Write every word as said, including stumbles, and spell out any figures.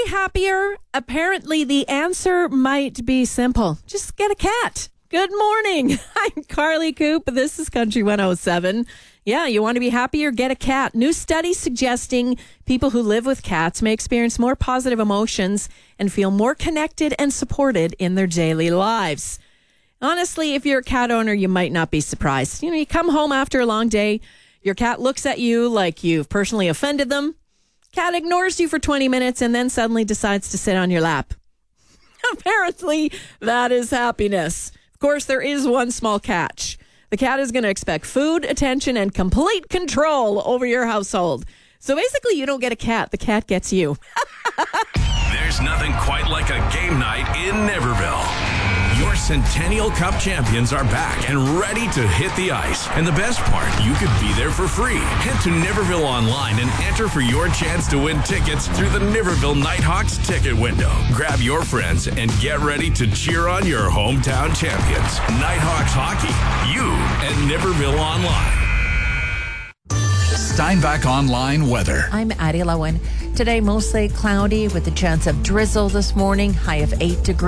happier? Apparently, the answer might be simple. Just get a cat. Good morning. I'm Carly Coop. This is Country one oh seven. Yeah, you want to be happier? Get a cat. New study suggesting people who live with cats may experience more positive emotions and feel more connected and supported in their daily lives. Honestly, if you're a cat owner, you might not be surprised. You know, you come home after a long day, your cat looks at you like you've personally offended them. Cat ignores you for twenty minutes and then suddenly decides to sit on your lap. Apparently, that is happiness. Of course, there is one small catch. The cat is going to expect food, attention, and complete control over your household. So basically, you don't get a cat. The cat gets you. There's nothing quite like a game night in Niverville. Your Centennial Cup champions are back and ready to hit the ice. And the best part, you could be there for free. Head to Niverville online and enter for your chance to win tickets through the Niverville Nighthawks ticket window. Grab your friends and get ready to cheer on your hometown champions. Nighthawks hockey, you and Niverville Online. Steinbach Online weather. I'm Addie Lowen. Today, mostly cloudy with a chance of drizzle this morning, high of eight degrees.